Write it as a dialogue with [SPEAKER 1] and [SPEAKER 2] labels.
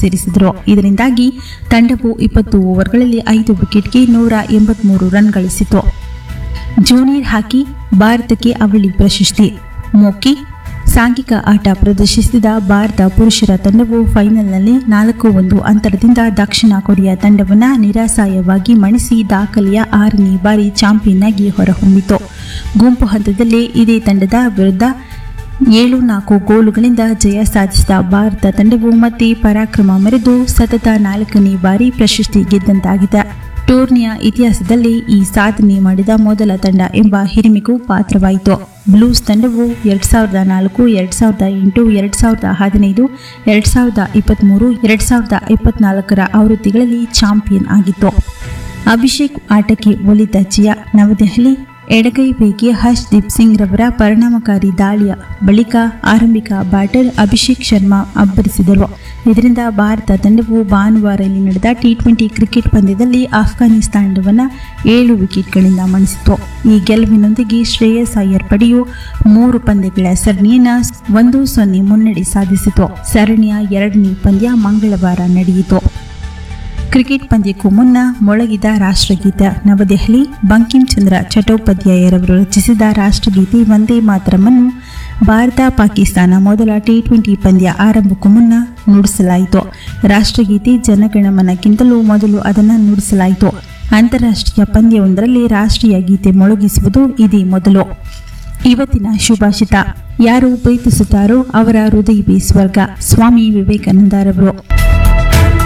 [SPEAKER 1] ಸೇರಿಸಿದರು. ಇದರಿಂದಾಗಿ ತಂಡವು 20 ಓವರ್ಗಳಲ್ಲಿ 5 ವಿಕೆಟ್ಗೆ 183 ರನ್ ಗಳಿಸಿತು. ಜೂನಿಯರ್ ಹಾಕಿ ಭಾರತಕ್ಕೆ ಅವಳಿ ಪ್ರಶಸ್ತಿ. ಮೊಕ್ಕಿ ಸಾಂಘಿಕ ಆಟ ಪ್ರದರ್ಶಿಸಿದ ಭಾರತ ಪುರುಷರ ತಂಡವು ಫೈನಲ್ನಲ್ಲಿ 4-1 ಅಂತರದಿಂದ ದಕ್ಷಿಣ ಕೊರಿಯಾ ತಂಡವನ್ನು ನಿರಾಸಾಯವಾಗಿ ಮಣಿಸಿ ದಾಖಲೆಯ 6ನೇ ಬಾರಿ ಚಾಂಪಿಯನ್ ಆಗಿ ಹೊರಹೊಮ್ಮಿತು. ಗುಂಪು ಹಂತದಲ್ಲೇ ಇದೇ ತಂಡದ ವಿರುದ್ಧ 7-4 ಗೋಲುಗಳಿಂದ ಜಯ ಸಾಧಿಸಿದ ಭಾರತ ತಂಡವು ಮತ್ತೆ ಪರಾಕ್ರಮ ಮೆರೆದು ಸತತ 4ನೇ ಬಾರಿ ಪ್ರಶಸ್ತಿ ಗೆದ್ದಂತಾಗಿದೆ. ಟೂರ್ನಿಯ ಇತಿಹಾಸದಲ್ಲಿ ಈ ಸಾಧನೆ ಮಾಡಿದ ಮೊದಲ ತಂಡ ಎಂಬ ಹಿರಿಮೆಗೂ ಪಾತ್ರವಾಯಿತು. ಬ್ಲೂಸ್ ತಂಡವು 2004, 2008, 2015, 2023, 2024 ಆವೃತ್ತಿಗಳಲ್ಲಿ ಚಾಂಪಿಯನ್ ಆಗಿತ್ತು. ಅಭಿಷೇಕ್ ಆಟಕ್ಕೆ ಒಲಿದ ಜಯ. ನವದೆಹಲಿ ಎಡಗೈ ವೇಗಿ ಹರ್ಷದೀಪ್ ಸಿಂಗ್ ರವರ ಪರಿಣಾಮಕಾರಿ ದಾಳಿಯ ಬಳಿಕ ಆರಂಭಿಕ ಬ್ಯಾಟರ್ ಅಭಿಷೇಕ್ ಶರ್ಮಾ ಅಬ್ಬರಿಸಿದರು. ಇದರಿಂದ ಭಾರತ ತಂಡವು ಭಾನುವಾರ ನಡೆದ T20 ಕ್ರಿಕೆಟ್ ಪಂದ್ಯದಲ್ಲಿ ಆಫ್ಘಾನಿಸ್ತಾನವನ್ನು 7 ವಿಕೆಟ್ಗಳಿಂದ ಮಣಿಸಿತು. ಈ ಗೆಲುವಿನೊಂದಿಗೆ ಶ್ರೇಯಸ್ ಅಯ್ಯರ್ ಪಡೆಯು 3 ಪಂದ್ಯಗಳ ಸರಣಿಯನ್ನು 1-0 ಮುನ್ನಡೆ ಸಾಧಿಸಿತು. ಸರಣಿಯ 2ನೇ ಪಂದ್ಯ ಮಂಗಳವಾರ ನಡೆಯಿತು. ಕ್ರಿಕೆಟ್ ಪಂದ್ಯಕ್ಕೂ ಮುನ್ನ ಮೊಳಗಿದ ರಾಷ್ಟ್ರಗೀತೆ. ನವದೆಹಲಿ ಬಂಕಿಂ ಚಂದ್ರ ಚಟ್ಟೋಪಾಧ್ಯಾಯರವರು ರಚಿಸಿದ ರಾಷ್ಟ್ರಗೀತೆ ವಂದೇ ಮಾತರಮನ್ನು ಭಾರತ ಪಾಕಿಸ್ತಾನ ಮೊದಲ T20 ಪಂದ್ಯ ಆರಂಭಕ್ಕೂ ಮುನ್ನ ನುಡಿಸಲಾಯಿತು. ರಾಷ್ಟ್ರಗೀತೆ ಜನಗಣಮನಕ್ಕಿಂತಲೂ ಮೊದಲು ಅದನ್ನು ನುಡಿಸಲಾಯಿತು. ಅಂತಾರಾಷ್ಟ್ರೀಯ ಪಂದ್ಯವೊಂದರಲ್ಲಿ ರಾಷ್ಟ್ರೀಯ ಗೀತೆ ಮೊಳಗಿಸುವುದು ಇದೇ ಮೊದಲು. ಇವತ್ತಿನ ಶುಭಾಷಿತ. ಯಾರು ಪ್ರೀತಿಸುತ್ತಾರೋ ಅವರ ಹೃದಯವೇ ಸ್ವರ್ಗ. ಸ್ವಾಮಿ ವಿವೇಕಾನಂದರವರು.